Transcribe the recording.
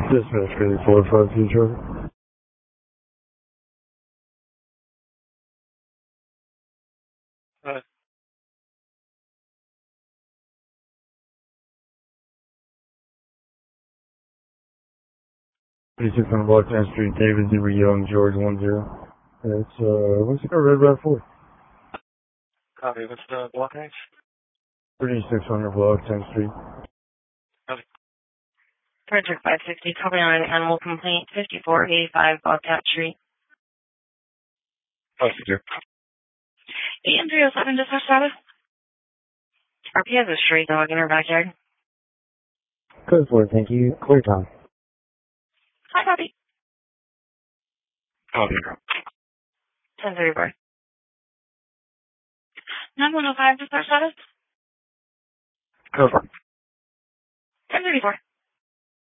Dispatch 452 Charlie. Uh, 3600 Block 10th Street, David Zebra Young, George 10. It's, what's the red route for? copy. What's the block name? 3600 Block 10th Street. Copy. Project 560, copy on animal complaint, 5485 Bobcat Street. Oh, secure. 8307 dispatch status. RP has a stray dog in her backyard. Code 4, thank you. Clear time. Hi, copy. Copy. 1034. 9105 dispatch status. Code 4. 1034.